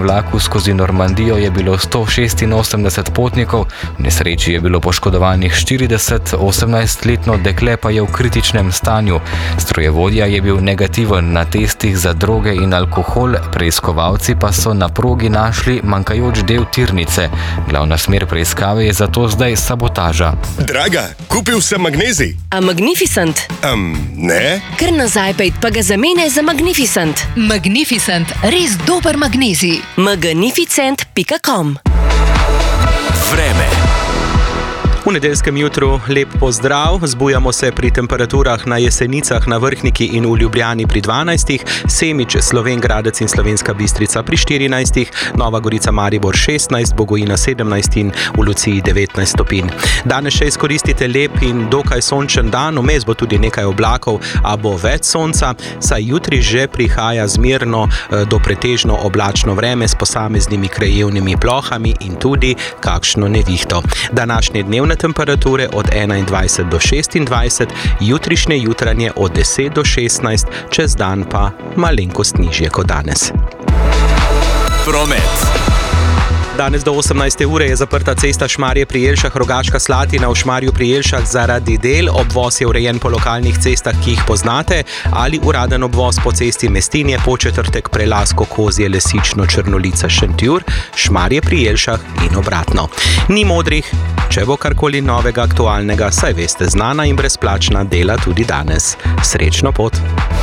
vlaku skozi Normandijo je bilo 186 potnikov, v nesreči je bilo poškodovanih 40, 18-letno dekle pa je v kritičnem stanju. Strojevodja je bil negativen na testih za droge in alkohol, preiskovalci pa so na progi našli manjkajoč del tirnice. Glavna smer preiskave je zato zdaj sabotaža. Draga, kupil sem magnezij. A Magnificent? Ne. Kar nazaj pejt pa ga zamene za Magnificent. Magnificent, res dober magnezij. Magnificent.com. Vreme. V nedeljskem jutru lep pozdrav, zbujamo se pri temperaturah na Jesenicah, na Vrhniki in v Ljubljani pri 12, Semič, Slovenj Gradec in Slovenska Bistrica pri 14, Nova Gorica, Maribor 16, Bogojina 17 in v Luciji 19 stopinj. Danes še izkoristite lep in dokaj sončen dan, vmes bo tudi nekaj oblakov, a bo več sonca, saj jutri že prihaja zmerno do pretežno oblačno vreme s posameznimi krajevnimi plohami in tudi kakšno nevihto. Današnje dnevne temperature od 21 do 26, jutrišnje jutranje od 10 do 16, čez dan pa malenkost nižje kot danes. Promet. Danes do 18. ure je zaprta cesta Šmarje pri Jelšah, Rogaška Slatina v Šmarju pri Jelšah zaradi del. Obvoz je urejen po lokalnih cestah, ki jih poznate, ali uraden obvoz po cesti Mestinje, Podčetrtek, Prelasko, Kozje, Lesično, Črnolica, Šentjur, Šmarje pri Jelšah in obratno. Ni modrih, če bo karkoli novega, aktualnega, saj veste, znana in brezplačna dela tudi danes. Srečno pot!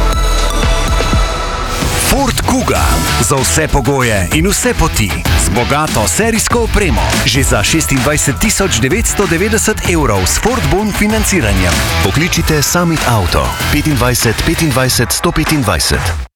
Ford Kuga. Za vse pogoje in vse poti. Z bogato serijsko opremo. Že za 26 990 evrov s Ford Bon financiranjem. Pokličite Summit Auto 25 25 125.